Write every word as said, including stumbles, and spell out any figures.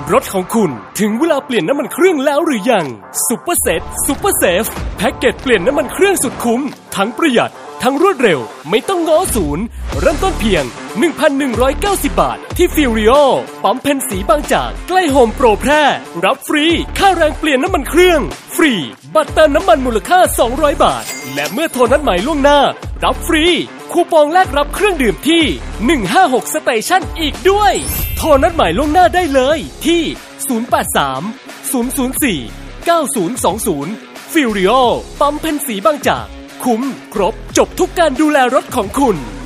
รถของคุณถึงเวลาเปลี่ยนน้ำมันเครื่องแล้วหรือยังซุปเปอร์เซตซุปเปอร์เซฟแพ็กเกจเปลี่ยนน้ำมันเครื่องสุดคุ้มทั้งประหยัดทั้งรวดเร็วไม่ต้องง้อศูนย์เริ่มต้นเพียง หนึ่งพันหนึ่งร้อยเก้าสิบ บาทที่ฟิวริโอปั๊มเพนสีบางจากใกล้โฮมโปรแพร่รับฟรีค่าแรงเปลี่ยนน้ำมันเครื่องฟรีบัตรเติมน้ำมันมูลค่าสองร้อยบาทและเมื่อโทรนัดหมายล่วงหน้ารับฟรีคูปองแลกรับเครื่องดื่มที่หนึ่งห้าหกสเตชันอีกด้วยโทรนัดหมายล่วงหน้าได้เลยที่ศูนย์ แปด สาม ศูนย์ ศูนย์ สี่ เก้า ศูนย์ สอง ศูนย์ฟิวริโอปั๊มเพนสีบางจากคุ้มครบจบทุกการดูแลรถของคุณ